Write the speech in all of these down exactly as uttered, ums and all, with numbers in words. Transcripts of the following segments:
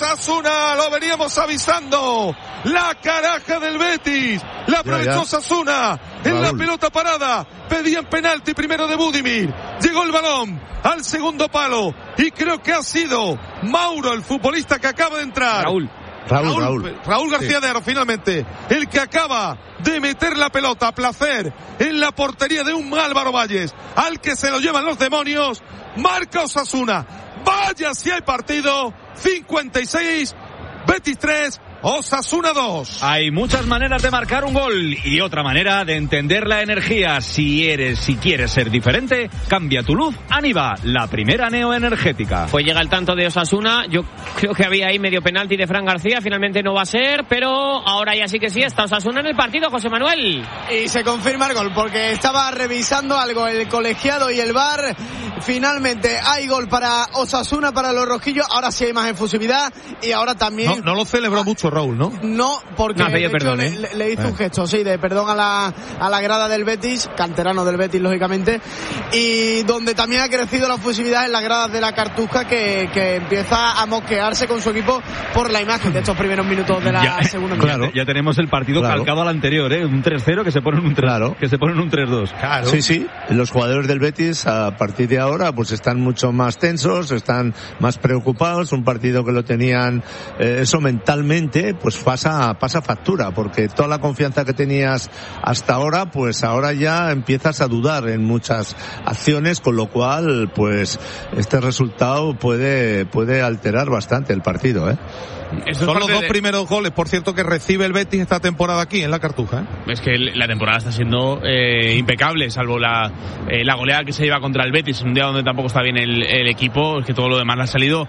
Osasuna, lo veníamos avisando. La caraja del Betis. La aprovechó Osasuna en Raúl. La pelota parada. Pedían penalti primero de Budimir. Llegó el balón al segundo palo. Y creo que ha sido Mauro, el futbolista que acaba de entrar. Raúl. Raúl, Raúl, Raúl. Raúl García sí. de Aro, finalmente, el que acaba de meter la pelota a placer en la portería de un Álvaro Valles, al que se lo llevan los demonios. Marca Osasuna. Vaya si hay partido. cincuenta y seis, Betis tres, Osasuna dos. Hay muchas maneras de marcar un gol y otra manera de entender la energía. Si eres, si quieres ser diferente, cambia tu luz a Niva, la primera neoenergética. Pues llega el tanto de Osasuna. Yo creo que había ahí medio penalti de Fran García. Finalmente no va a ser, pero ahora ya sí que sí está Osasuna en el partido, José Manuel. Y se confirma el gol porque estaba revisando algo el colegiado y el V A R. Finalmente hay gol para Osasuna, para los rojillos. Ahora sí hay más efusividad y ahora también... No, no lo celebró mucho Raúl, ¿no? No, porque no, de perdón, hecho, ¿eh? le, le hizo eh. un gesto, sí, de perdón a la, a la grada del Betis, canterano del Betis, lógicamente, y donde también ha crecido la efusividad en las gradas de la Cartuja, que, que empieza a mosquearse con su equipo por la imagen de estos primeros minutos de la ya, segunda mitad. Claro. Ya, ya tenemos el partido claro. calcado al anterior, ¿eh? Un tres cero que se pone en un tres, claro. que se pone en un tres dos. Claro. Sí, sí, los jugadores del Betis a partir de ahora pues están mucho más tensos, están más preocupados, un partido que lo tenían eh, eso mentalmente, pues pasa pasa factura, porque toda la confianza que tenías hasta ahora, pues ahora ya empiezas a dudar en muchas acciones, con lo cual pues este resultado puede puede alterar bastante el partido, ¿eh? Eso son los dos de... primeros goles, por cierto, que recibe el Betis esta temporada aquí en la Cartuja, ¿eh? Es que la temporada está siendo eh, impecable, salvo la eh, la goleada que se lleva contra el Betis, un día donde tampoco está bien el, el equipo, es que todo lo demás le ha salido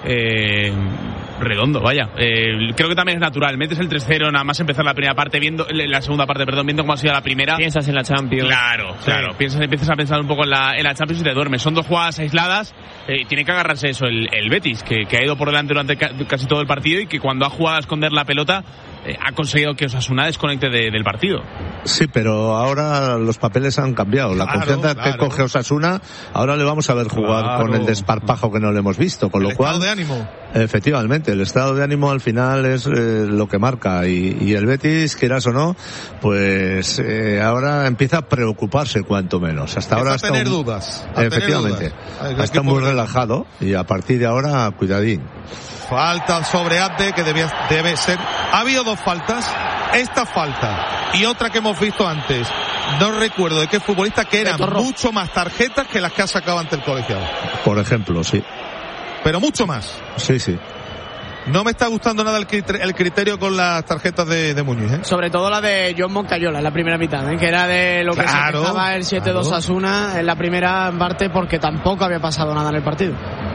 eh, redondo, vaya. Eh, creo que también es natural, metes el tres cero nada más empezar la primera parte, viendo la segunda parte, perdón, viendo cómo ha sido la primera. Piensas en la Champions. Claro, claro, sí. Piensas, empiezas a pensar un poco en la, en la Champions y te duermes. Son dos jugadas aisladas, eh, tiene que agarrarse eso el, el Betis, que, que ha ido por delante durante ca, casi todo el partido y que cuando ha jugado a esconder la pelota eh, ha conseguido que Osasuna desconecte de, del partido. Sí, pero ahora los papeles han cambiado. La claro, confianza claro. que coge Osasuna, ahora le vamos a ver jugar claro. con el desparpajo que no le hemos visto, con el lo cual... estado de ánimo. Efectivamente, el estado de ánimo al final es eh, lo que marca y, y el Betis, quieras o no, pues eh, ahora empieza a preocuparse cuanto menos. Hasta ahora está tener un, dudas. A efectivamente, tener dudas. Está muy relajado y a partir de ahora, cuidadín. Falta sobre Abde, que debe, debe ser... Ha habido dos faltas. Esta falta y otra que hemos visto antes. No recuerdo de qué futbolista, que eran mucho más tarjetas que las que ha sacado ante el colegiado. Por ejemplo, sí. Pero mucho más. Sí, sí. No me está gustando nada el criterio, el criterio con las tarjetas de, de Muñiz, ¿eh? Sobre todo la de John Moncayola en la primera mitad, ¿eh? Que era de lo que claro, se pensaba el siete dos claro. Asuna en la primera parte, porque tampoco había pasado nada en el partido.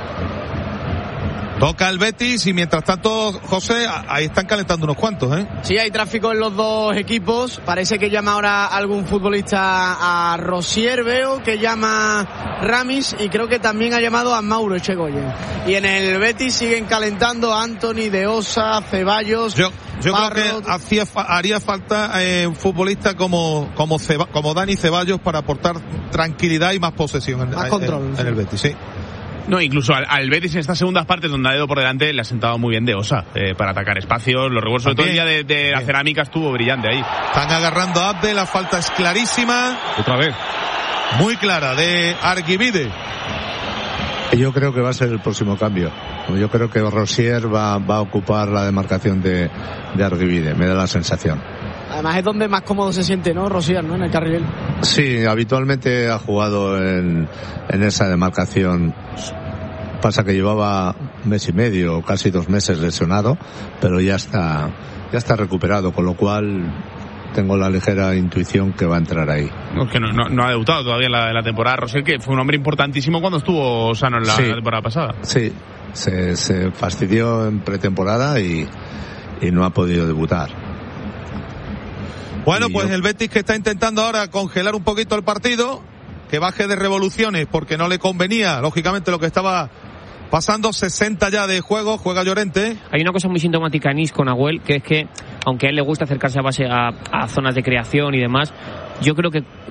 Toca el Betis y mientras tanto, José, ahí están calentando unos cuantos, ¿eh? Sí, hay tráfico en los dos equipos. Parece que llama ahora algún futbolista a Rosier, veo que llama Ramis, y creo que también ha llamado a Mauro Echegoyen. Y en el Betis siguen calentando Anthony, De Osa, Ceballos. Yo, yo creo que hacía, haría falta eh, un futbolista como como, Ceba, como Dani Ceballos para aportar tranquilidad y más posesión en, más en, control, en, sí. en el Betis, sí. No, incluso al, al Betis en estas segundas partes donde ha ido por delante le ha sentado muy bien De Osa eh, para atacar espacios, los revueltos, sobre todo el día de, de la cerámica estuvo brillante ahí. Están agarrando a Abde, la falta es clarísima. Otra vez. Muy clara, de Arguivide. Yo creo que va a ser el próximo cambio. Yo creo que Rosier va, va a ocupar la demarcación de, de Arguivide, me da la sensación. Además es donde más cómodo se siente, ¿no? Rosier, ¿no? En el carril. Sí, habitualmente ha jugado en, en esa demarcación. Pasa que llevaba un mes y medio, casi dos meses lesionado, pero ya está, ya está recuperado, con lo cual tengo la ligera intuición que va a entrar ahí. No, que no, no, no ha debutado todavía en la, en la temporada. Rosier, que fue un hombre importantísimo cuando estuvo sano en la, sí, la temporada pasada. Sí, se, se fastidió en pretemporada y, y no ha podido debutar. Bueno, y pues yo... el Betis, que está intentando ahora congelar un poquito el partido, que baje de revoluciones porque no le convenía, lógicamente, lo que estaba pasando. Sesenta ya de juego, juega Llorente. Hay una cosa muy sintomática en Is con Agüel, que es que, aunque a él le gusta acercarse a base a, a zonas de creación y demás, yo creo que